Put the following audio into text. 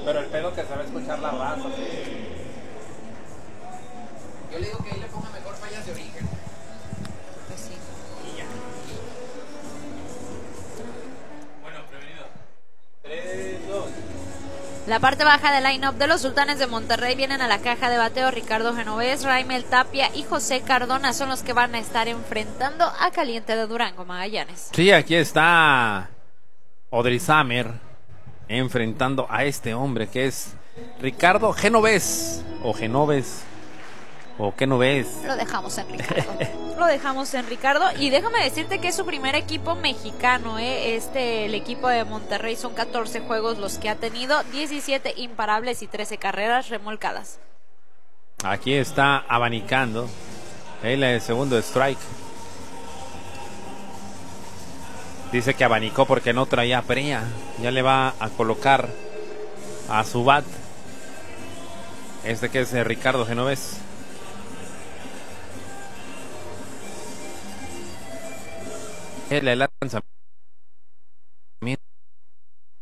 Pero el pedo que se va a escuchar la raza. Yo le digo que ahí le ponga mejor fallas de origen. Pues sí. Y ya. Bueno, prevenido. 3, 2. La parte baja del line-up de los Sultanes de Monterrey vienen a la caja de bateo. Ricardo Genovés, Raimel Tapia y José Cardona son los que van a estar enfrentando a Caliente de Durango, Magallanes. Sí, aquí está Odrizamer enfrentando a este hombre que es Ricardo Genovés o Genoves o qué no ves. Lo dejamos en Ricardo. Lo dejamos en Ricardo. Y déjame decirte que es su primer equipo mexicano, el equipo de Monterrey. Son 14 juegos los que ha tenido, 17 imparables y 13 carreras remolcadas. Aquí está abanicando el segundo strike. Dice que abanicó porque no traía prea. Ya le va a colocar a su bat que es Ricardo Genovés. El lanzamiento